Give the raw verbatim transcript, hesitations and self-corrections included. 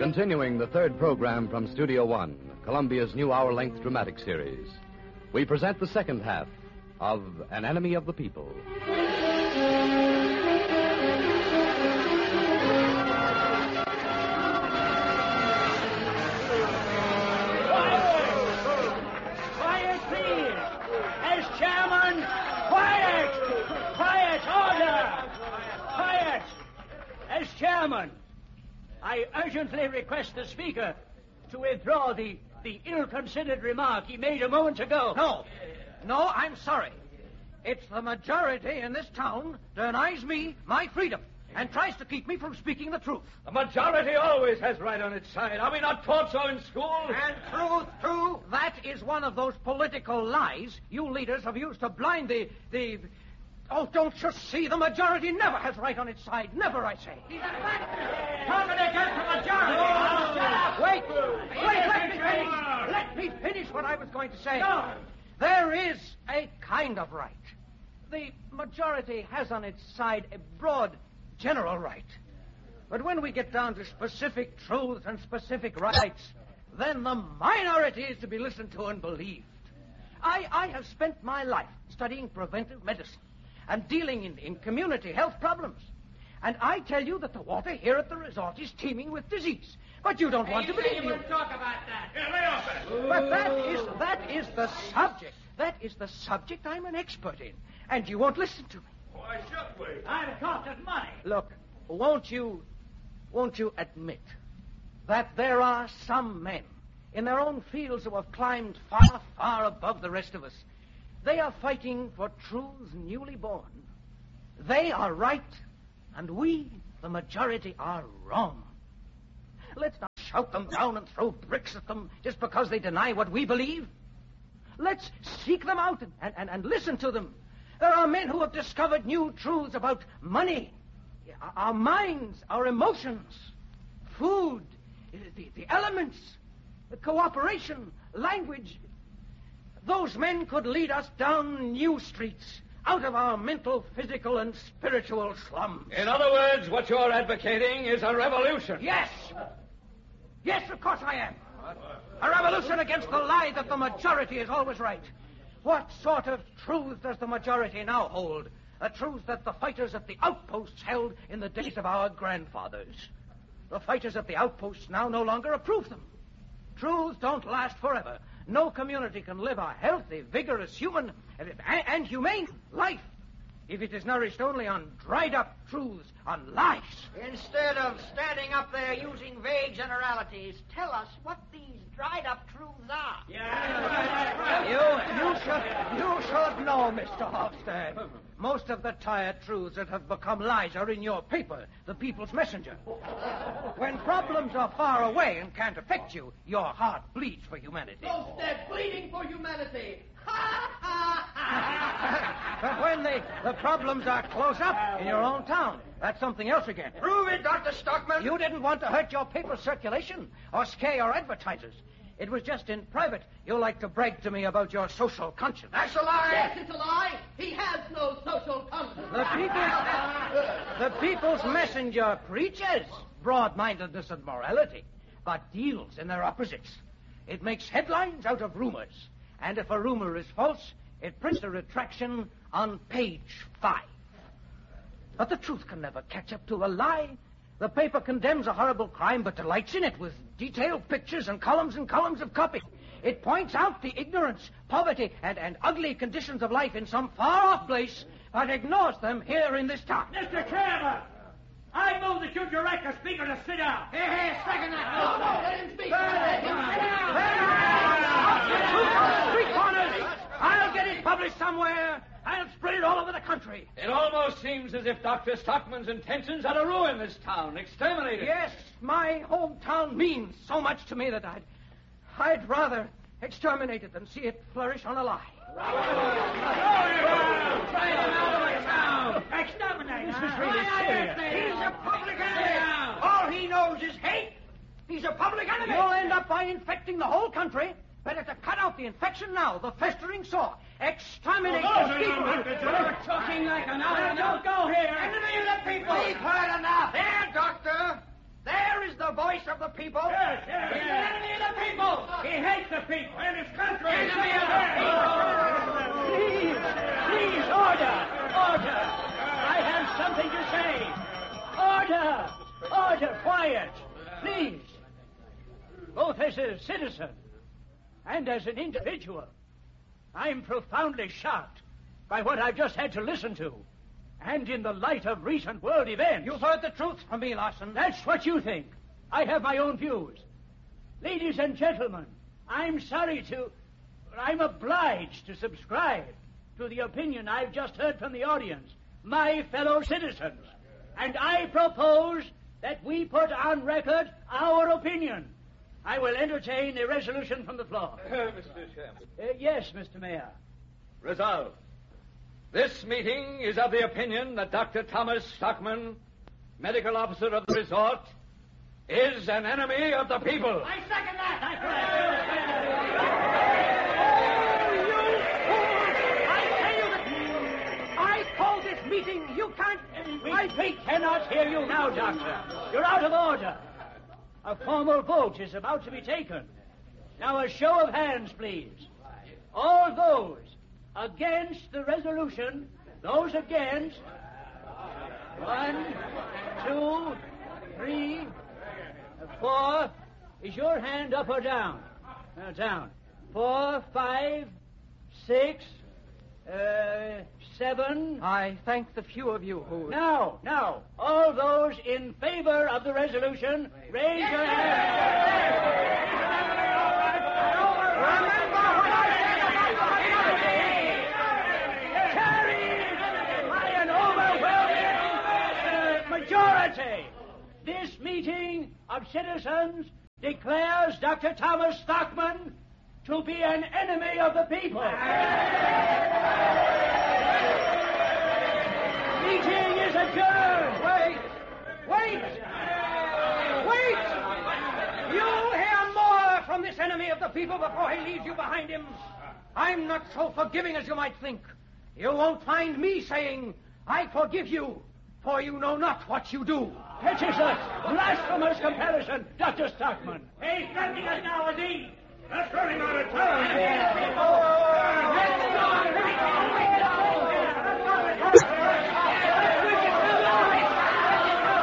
Continuing the third program from Studio One, Columbia's new hour-length dramatic series, we present the second half of An Enemy of the People. Quiet, please! As chairman, quiet! Quiet, order! Quiet! As chairman, I urgently request the Speaker to withdraw the, the ill-considered remark he made a moment ago. No. No, I'm sorry. It's the majority in this town denies me my freedom and tries to keep me from speaking the truth. The majority always has right on its side. Are we not taught so in school? And truth, too. That is one of those political lies you leaders have used to blind the... the... Oh, don't you see? The majority never has right on its side. Never, I say. Talking against the majority! Oh, wait! Wait, let me finish! Let me finish what I was going to say. No. There is a kind of right. The majority has on its side a broad, general right. But when we get down to specific truths and specific rights, then the minority is to be listened to and believed. I, I have spent my life studying preventive medicine and dealing in, in community health problems. And I tell you that the water here at the resort is teeming with disease. But you don't want hey, to believe me. talk about that. Yeah, lay off it. But that is, that is the subject. That is the subject I'm an expert in. And you won't listen to me. Why should we? I'm talking money. Look, won't you, won't you admit that there are some men in their own fields who have climbed far, far above the rest of us? They are fighting for truths newly born. They are right, and we, the majority, are wrong. Let's not shout them down and throw bricks at them just because they deny what we believe. Let's seek them out and, and, and listen to them. There are men who have discovered new truths about money, our minds, our emotions, food, the, the elements, the cooperation, language. Those men could lead us down new streets, out of our mental, physical, and spiritual slums. In other words, what you're advocating is a revolution. Yes. Yes, of course I am. A revolution against the lie that the majority is always right. What sort of truth does the majority now hold? A truth that the fighters at the outposts held in the days of our grandfathers. The fighters at the outposts now no longer approve them. Truths don't last forever. No community can live a healthy, vigorous, human, and, and humane life if it is nourished only on dried-up truths, on lies. Instead of standing up there using vague generalities, tell us what these dried-up truths are. Yeah. You, you should, you should know, Mister Hofstad. Most of the tired truths that have become lies are in your paper, The People's Messenger. When problems are far away and can't affect you, your heart bleeds for humanity. Hofstad bleeding for humanity. Ha, ha, ha. But when the, the problems are close up in your own town, that's something else again. Prove it, Doctor Stockman. You didn't want to hurt your paper circulation or scare your advertisers. It was just in private you like to brag to me about your social conscience. That's a lie. Yes, it's a lie. He has no social conscience. The people's, the people's messenger preaches broad-mindedness and morality, but deals in their opposites. It makes headlines out of rumors. And if a rumor is false, it prints a retraction on page five. But the truth can never catch up to a lie. The paper condemns a horrible crime, but delights in it with detailed pictures and columns and columns of copy. It points out the ignorance, poverty, and, and ugly conditions of life in some far-off place, but ignores them here in this town. Mister Chairman, I move that you direct the Speaker to sit down. Here, here, second that. No, no, let him speak. Let him sit down. Street corners! I'll get it published somewhere. I'll spread it all over the country. It almost seems as if Doctor Stockman's intentions are to ruin this town, exterminate it. Yes, my hometown means so much to me that I'd, I'd rather exterminate it than see it flourish on a lie. Try him out of the town. Exterminate. This is really serious. He's a public enemy. All he knows is hate. He's a public enemy. You'll end up by infecting the whole country. Better to cut out the infection now, the festering sore. Exterminate Oh, those no, people. no, no, You're talking like an out. Don't go here. Enemy of the people. We've heard enough. There, Doctor. There is the voice of the people. Yes, yes, He's yes. an enemy of the people. He hates the people and his country. Enemy of the people. Please, please, order, order. I have something to say. Order, order, quiet, please. Both as a citizen and as an individual, I'm profoundly shocked by what I've just had to listen to. And in the light of recent world events. You've heard the truth from me, Larson. That's what you think. I have my own views. Ladies and gentlemen, I'm sorry to... I'm obliged to subscribe to the opinion I've just heard from the audience, my fellow citizens. And I propose that we put on record our opinion. I will entertain a resolution from the floor. Uh, Mister Chairman. Uh, yes, Mister Mayor. Resolved. This meeting is of the opinion that Doctor Thomas Stockman, medical officer of the resort, is an enemy of the people. I second that. I call this meeting. You can't... We, we cannot hear you now, Doctor. You're out of order. A formal vote is about to be taken. Now, a show of hands, please. All those against the resolution, those against... One, two, three, four. Is your hand up or down? Uh, down. Four, five, six, uh, seven. I thank the few of you who... Now, now, all those in favor of the resolution, raise your hand. Carried by an overwhelming majority. This meeting of citizens declares Doctor Thomas Stockman to be an enemy of the people. Meeting is adjourned. Wait! Wait! Wait! You'll hear more from this enemy of the people before he leaves you behind him. I'm not so forgiving as you might think. You won't find me saying, I forgive you, for you know not what you do. That is a blasphemous comparison, Doctor Stockman. He's threatening us now, is he? Let's run him out of town.